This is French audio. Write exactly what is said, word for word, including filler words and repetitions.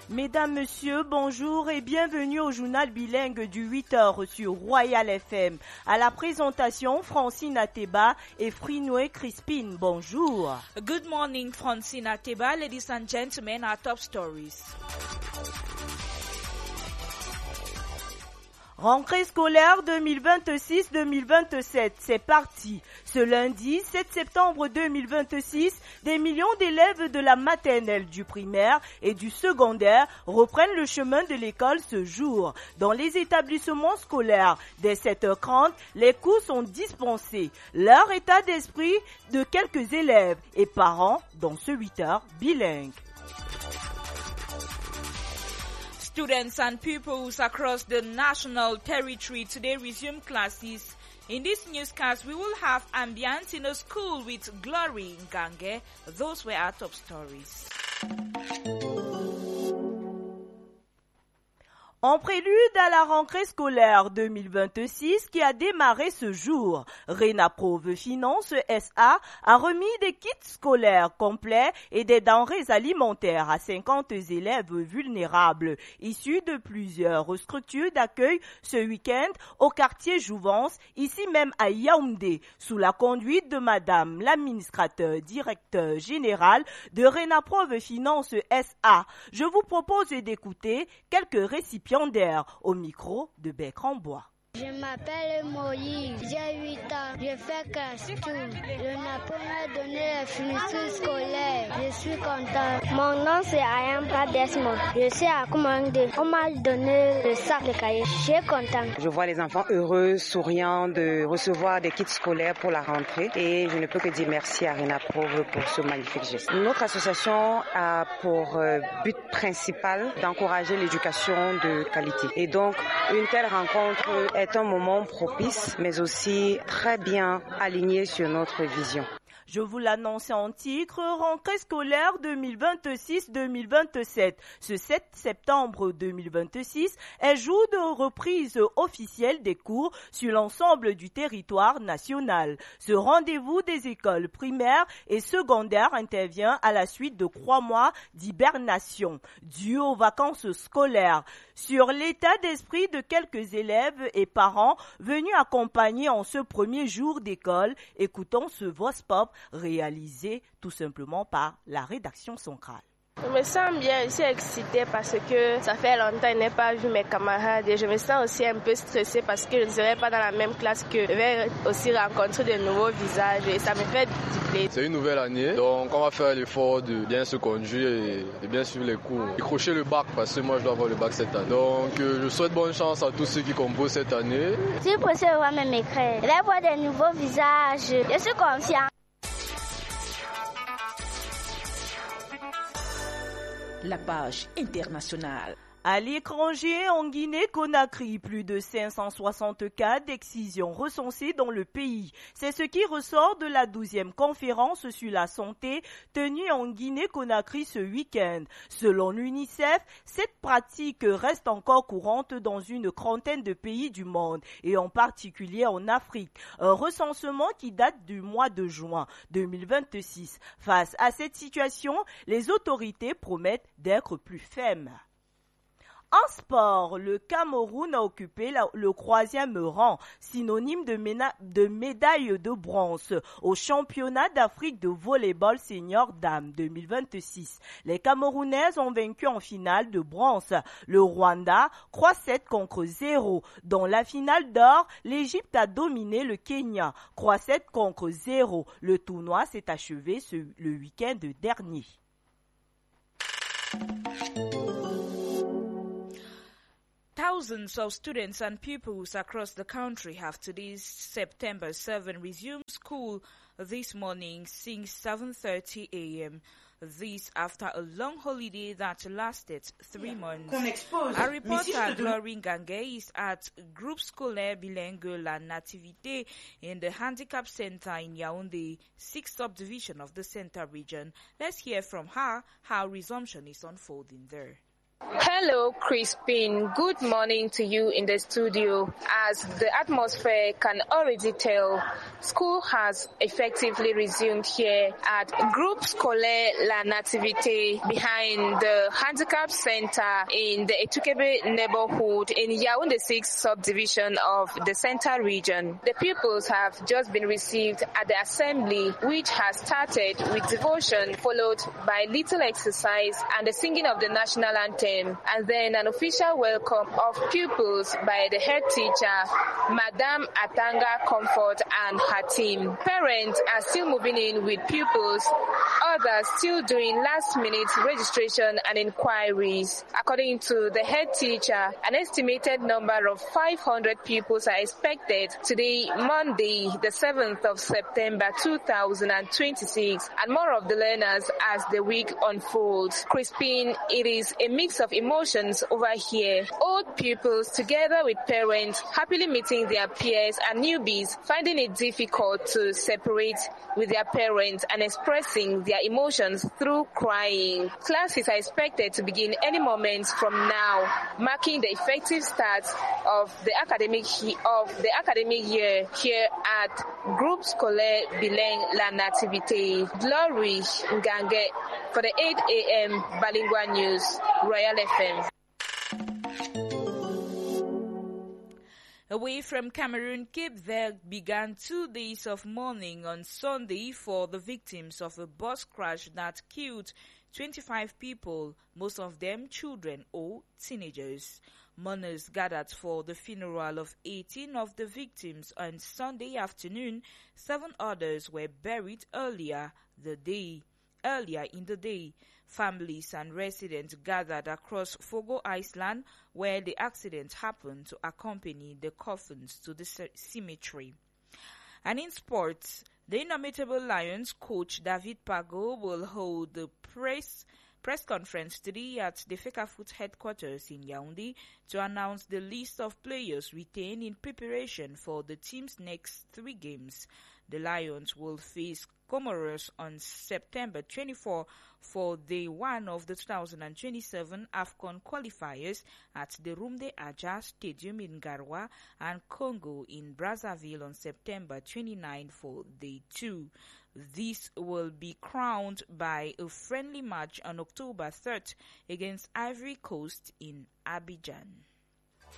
Mesdames, Messieurs, bonjour et bienvenue au journal bilingue du huit heures sur Royal F M. À la présentation, Francine Ateba et Frinoé Crispin. Bonjour. Good morning, Francine Ateba. Ladies and gentlemen, our top stories. Rentrée scolaire deux mille vingt-six deux mille vingt-sept, c'est parti. Ce lundi sept septembre deux mille vingt-six, des millions d'élèves de la maternelle, du primaire et du secondaire reprennent le chemin de l'école ce jour. Dans les établissements scolaires, dès sept heures trente, les cours sont dispensés. Leur état d'esprit de quelques élèves et parents dans ce huit heures bilingue. Students and pupils across the national territory today resume classes. In this newscast, we will have ambience in a school with Glory Ngange. Those were our top stories. En prélude à la rentrée scolaire deux mille vingt-six qui a démarré ce jour, Renaprove Finance S A a remis des kits scolaires complets et des denrées alimentaires à cinquante élèves vulnérables issus de plusieurs structures d'accueil ce week-end au quartier Jouvence, ici même à Yaoundé, sous la conduite de Madame l'administrateur directeur général de Renaprove Finance S A. Je vous propose d'écouter quelques récipients au micro de Becran Bois. Je m'appelle Moïse, j'ai huit ans, je fais casse-tout. Le Napon m'a donné les fournitures scolaires, je suis content. Mon nom c'est Ayamba Desmond, je suis à Commandé. On m'a donné le sac de cahiers, je suis content. Je vois les enfants heureux, souriants de recevoir des kits scolaires pour la rentrée et je ne peux que dire merci à Renaprove pour ce magnifique geste. Notre association a pour but principal d'encourager l'éducation de qualité. Et donc, une telle rencontre est est un moment propice, mais aussi très bien aligné sur notre vision. Je vous l'annonce en titre, rentrée scolaire deux mille vingt-six deux mille vingt-sept. Ce sept septembre deux mille vingt-six est jour de reprise officielle des cours sur l'ensemble du territoire national. Ce rendez-vous des écoles primaires et secondaires intervient à la suite de trois mois d'hibernation, dû aux vacances scolaires. Sur l'état d'esprit de quelques élèves et parents venus accompagner en ce premier jour d'école, écoutons ce voice pop réalisé tout simplement par la rédaction centrale. Je me sens bien, je suis excitée parce que ça fait longtemps que je n'ai pas vu mes camarades et je me sens aussi un peu stressée parce que je ne serai pas dans la même classe que je vais aussi rencontrer de nouveaux visages et ça me fait du plaisir. C'est une nouvelle année, donc on va faire l'effort de bien se conduire et de bien suivre les cours. Décrocher le bac parce que moi je dois avoir le bac cette année. Donc je souhaite bonne chance à tous ceux qui composent cette année. Je suis pressée de voir mes maîtresses, je vais voir de nouveaux visages, je suis confiante. La page internationale. À l'étranger, en Guinée-Conakry, plus de cinq cent soixante cas d'excision recensés dans le pays. C'est ce qui ressort de la douzième conférence sur la santé tenue en Guinée-Conakry ce week-end. Selon l'UNICEF, cette pratique reste encore courante dans une trentaine de pays du monde et en particulier en Afrique. Un recensement qui date du mois de juin deux mille vingt-six. Face à cette situation, les autorités promettent d'être plus fermes. En sport, le Cameroun a occupé la, le troisième rang, synonyme de, ména, de médaille de bronze au championnat d'Afrique de volleyball senior dames deux mille vingt-six. Les Camerounaises ont vaincu en finale de bronze le Rwanda trois sept contre zéro. Dans la finale d'or, l'Égypte a dominé le Kenya trois sept contre zéro. Le tournoi s'est achevé ce, le week-end dernier. Thousands of students and pupils across the country have today, September seventh, resumed school this morning since seven thirty a.m. This after a long holiday that lasted three months. Our reporter Glory Ngange is at Groupe Scolaire Bilingue La Nativité in the Handicap Center in Yaoundé, sixth subdivision of the Center region. Let's hear from her how resumption is unfolding there. Hello, Crispin. Good morning to you in the studio. As the atmosphere can already tell, school has effectively resumed here at Groupe Scolaire La Nativité behind the Handicap Center in the Etukebe neighborhood in Yaoundé six subdivision of the Central Region. The pupils have just been received at the assembly, which has started with devotion followed by little exercise and the singing of the national anthem, and then an official welcome of pupils by the head teacher, Madame Atanga Comfort and her team. Parents are still moving in with pupils, others still doing last-minute registration and inquiries. According to the head teacher, an estimated number of five hundred pupils are expected today, Monday, the seventh of September two thousand twenty-six, and more of the learners as the week unfolds. Crispin, it is a mix of emotions over here. Old pupils together with parents happily meeting their peers and newbies finding it difficult to separate with their parents and expressing their emotions through crying. Classes are expected to begin any moment from now, marking the effective start of the academic of the academic year here at Groupe Scolaire Bilingue La Nativité. Glory Ngange for the eight a.m. Balingua News, Royal F M. Away from Cameroon, Cape Verde began two days of mourning on Sunday for the victims of a bus crash that killed twenty-five people, most of them children or teenagers. Mourners gathered for the funeral of eighteen of the victims on Sunday afternoon. Seven others were buried earlier the day. Earlier in the day, families and residents gathered across Fogo Island, where the accident happened, to accompany the coffins to the cemetery. And in sports, the Indomitable Lions coach David Pago will hold the press press conference today at the Fecafoot headquarters in Yaoundé to announce the list of players retained in preparation for the team's next three games. The Lions will face Comoros on September twenty-fourth for day one of the two thousand twenty-seven AFCON qualifiers at the Rumde Aja Stadium in Garoua, and Congo in Brazzaville on September twenty-ninth for day two. This will be crowned by a friendly match on October third against Ivory Coast in Abidjan.